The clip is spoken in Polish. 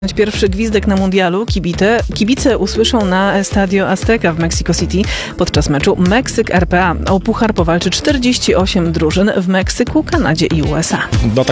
Pierwszy gwizdek na mundialu kibice usłyszą na Estadio Azteca w Mexico City podczas meczu Meksyk-RPA. O puchar powalczy 48 drużyn w Meksyku, Kanadzie i USA.